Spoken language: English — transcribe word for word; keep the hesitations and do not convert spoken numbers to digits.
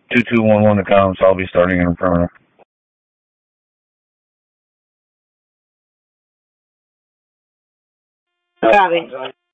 two two one one to com, so I'll be starting in a perimeter. Copy.